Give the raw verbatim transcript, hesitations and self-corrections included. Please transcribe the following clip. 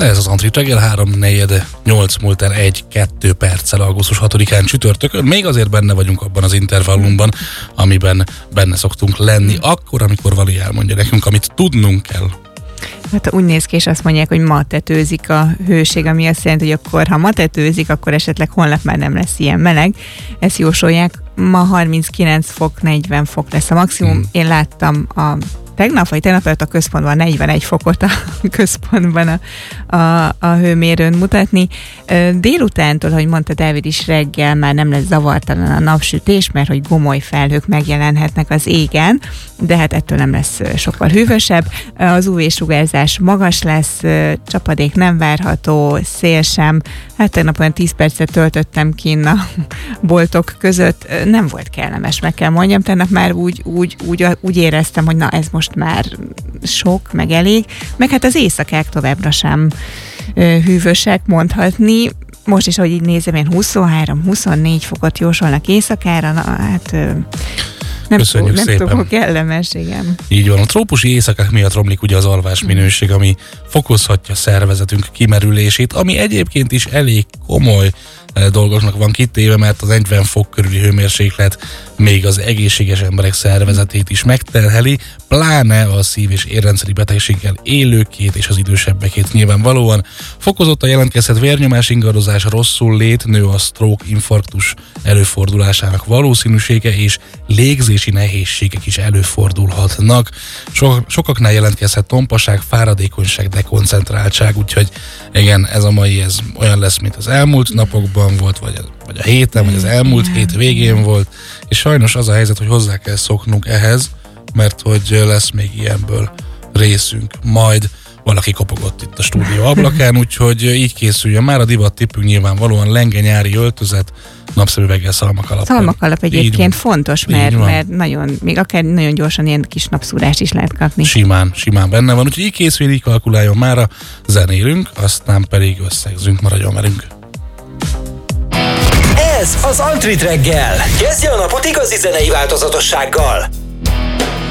Ez az Antrit reggel, három negyed nyolc múlt el egy-kettő perccel augusztus hatodikán csütörtökön. Még azért benne vagyunk abban az intervallumban, amiben benne szoktunk lenni, akkor, amikor Vali elmondja nekünk, amit tudnunk kell. Hát úgy néz ki, és azt mondják, hogy ma tetőzik a hőség, ami azt jelenti, hogy akkor, ha ma tetőzik, akkor esetleg holnap már nem lesz ilyen meleg. Ezt jósolják. Ma harminckilenc fok, negyven fok lesz a maximum. Hmm. Én láttam a tegnap, vagy tegnap előtt a központban negyvenegy fokot a központban a, a, a hőmérőn mutatni. Délutántól, ahogy mondta Dávid is, reggel már nem lesz zavartalan a napsütés, mert hogy gomoly felhők megjelenhetnek az égen, de hát ettől nem lesz sokkal hűvösebb. Az ú vé-sugárzás magas lesz, csapadék nem várható, szél sem. Hát tegnap olyan tíz percet töltöttem kinn a boltok között. Nem volt kellemes, meg kell mondjam. Tegnap már úgy, úgy, úgy, úgy éreztem, hogy na ez most már sok, meg elég. Meg hát az éjszakák továbbra sem hűvösek mondhatni. Most is, ahogy így nézem, én huszonhárom-huszonnégy fokot jósolnak éjszakára, na hát... Nem, Köszönjük nem szépen. tudom, kellemes, igen. Így van, a trópusi éjszakák miatt romlik ugye az alvás minőség, ami fokozhatja szervezetünk kimerülését, ami egyébként is elég komoly dolgoknak van kitéve, mert az negyven fok körüli hőmérséklet még az egészséges emberek szervezetét is megterheli, pláne a szív- és érrendszeri betegséggel élőkét és az idősebbekét nyilvánvalóan. Fokozottan jelentkezhet vérnyomás ingadozás, rosszul lét, nő a stroke, infarktus előfordulásának valószínűsége, és légzési nehézségek is előfordulhatnak. So- sokaknál jelentkezhet tompaság, fáradékonyság, dekoncentráltság, úgyhogy igen, ez a mai ez olyan lesz, mint az elmúlt napokban volt, vagy, vagy a héten, vagy az elmúlt hét végén volt, és sajnos az a helyzet, hogy hozzá kell szoknunk ehhez, mert hogy lesz még ilyenből részünk. Majd valaki kopogott itt a stúdió ablakán, úgyhogy így készüljön már a divat tippünk nyilvánvalóan lenge nyári öltözet, napszemüveggel, szalmakalap. Szalmakalap egyébként fontos, mert, mert nagyon, még akár nagyon gyorsan ilyen kis napszúrást is lehet kapni. Simán, simán benne van, úgyhogy így készüljön, így kalkuláljon már, a zenélünk, aztán pedig összegzünk, maradjon velünk. Ez az Antrit reggel. Kezdje a napot igazi zenei változatossággal.